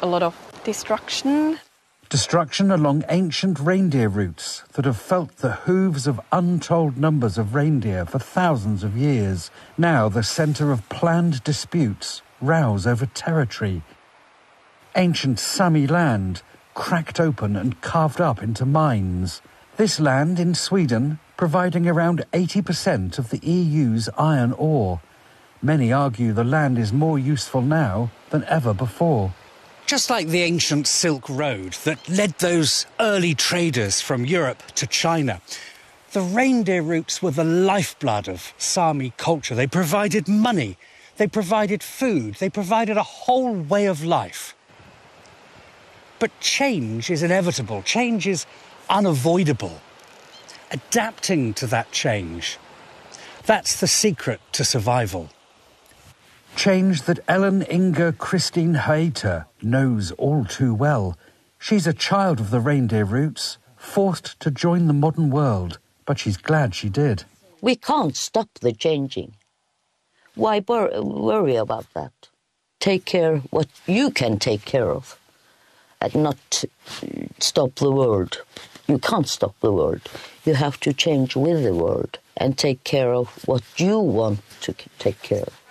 a lot of destruction. Destruction along ancient reindeer routes that have felt the hooves of untold numbers of reindeer for thousands of years. Now the centre of planned disputes, rows over territory. Ancient Sami land, cracked open and carved up into mines. This land in Sweden providing around 80% of the EU's iron ore. Many argue the land is more useful now than ever before. Just like the ancient Silk Road that led those early traders from Europe to China, the reindeer routes were the lifeblood of Sami culture. They provided money, they provided food, they provided a whole way of life. But change is inevitable, change is unavoidable. Adapting to that change, that's the secret to survival. Change that Ellen Inger Christine Hayter knows all too well. She's a child of the reindeer roots, forced to join the modern world, but she's glad she did. We can't stop the changing. Why worry about that? Take care what you can take care of and not stop the world. You can't stop the world. You have to change with the world and take care of what you want to take care of.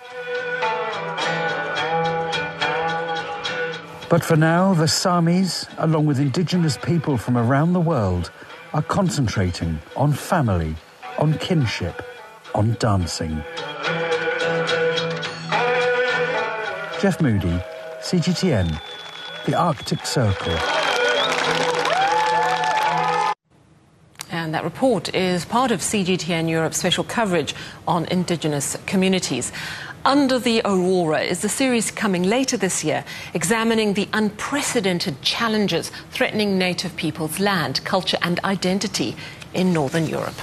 But for now, the Samis, along with indigenous people from around the world, are concentrating on family, on kinship, on dancing. Jeff Moody, CGTN, the Arctic Circle. And that report is part of CGTN Europe's special coverage on indigenous communities. Under the Aurora is the series coming later this year, examining the unprecedented challenges threatening native peoples' land, culture and identity in Northern Europe.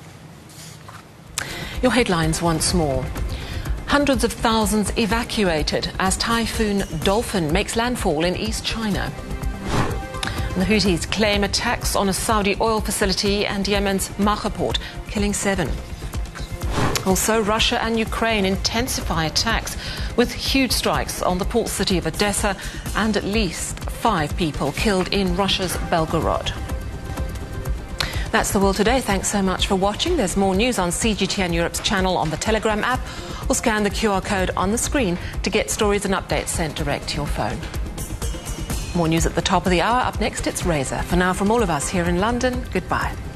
Your headlines once more. Hundreds of thousands evacuated as Typhoon Dolphin makes landfall in East China. And the Houthis claim attacks on a Saudi oil facility and Yemen's Marqa port, killing 7. Also, Russia and Ukraine intensify attacks with huge strikes on the port city of Odessa and at least 5 people killed in Russia's Belgorod. That's the world today. Thanks so much for watching. There's more news on CGTN Europe's channel on the Telegram app, or scan the QR code on the screen to get stories and updates sent direct to your phone. More news at the top of the hour. Up next, it's Reza. For now, from all of us here in London, goodbye.